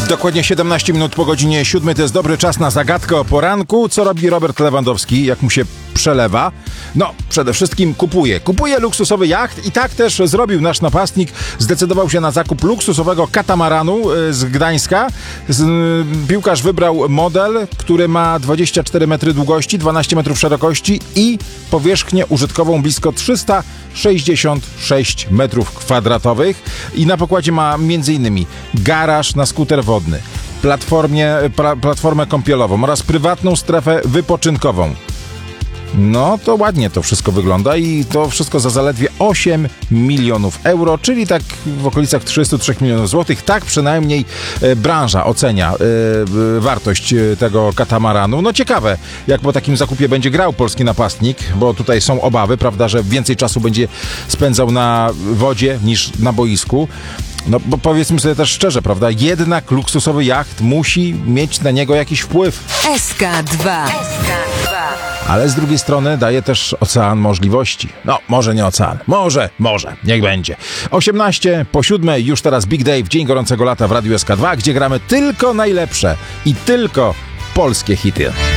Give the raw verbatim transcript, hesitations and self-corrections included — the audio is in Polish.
Dokładnie siedemnaście minut po godzinie siódmej to jest dobry czas na zagadkę o poranku. Co robi Robert Lewandowski, jak mu się przelewa? No, przede wszystkim kupuje. Kupuje luksusowy jacht i tak też zrobił nasz napastnik. Zdecydował się na zakup luksusowego katamaranu z Gdańska. Piłkarz wybrał model, który ma dwadzieścia cztery metry długości, dwanaście metrów szerokości i powierzchnię użytkową blisko trzysta sześćdziesiąt sześć metrów kwadratowych. I na pokładzie ma m.in. garaż na skuter wodny, platformie, pra, platformę kąpielową oraz prywatną strefę wypoczynkową. No to ładnie to wszystko wygląda i to wszystko za zaledwie osiem milionów euro, czyli tak w okolicach trzysta trzy milionów złotych. Tak przynajmniej e, branża ocenia e, e, wartość tego katamaranu. No ciekawe, jak po takim zakupie będzie grał polski napastnik, bo tutaj są obawy, prawda, że więcej czasu będzie spędzał na wodzie niż na boisku. No bo powiedzmy sobie też szczerze, prawda, jednak luksusowy jacht musi mieć na niego jakiś wpływ. S K dwa. Ale z drugiej strony daje też ocean możliwości. No, może nie ocean. Może, może. Niech będzie. osiemnaście po siódmej, już teraz Big Day w Dzień Gorącego Lata w Radiu S K dwa, gdzie gramy tylko najlepsze i tylko polskie hity.